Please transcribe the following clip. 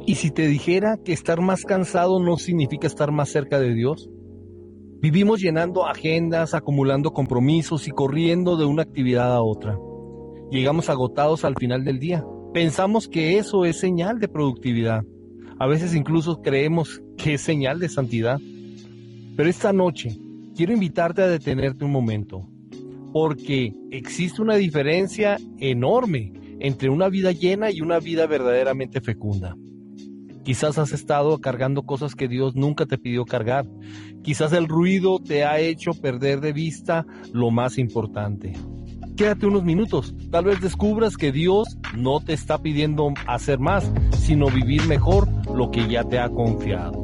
¿Y si te dijera que estar más cansado no significa estar más cerca de Dios? Vivimos llenando agendas, acumulando compromisos y corriendo de una actividad a otra. Llegamos agotados al final del día. Pensamos que eso es señal de productividad. A veces incluso creemos que es señal de santidad. Pero esta noche quiero invitarte a detenerte un momento, porque existe una diferencia enorme entre una vida llena y una vida verdaderamente fecunda. Quizás has estado cargando cosas que Dios nunca te pidió cargar. Quizás el ruido te ha hecho perder de vista lo más importante. Quédate unos minutos. Tal vez descubras que Dios no te está pidiendo hacer más, sino vivir mejor lo que ya te ha confiado.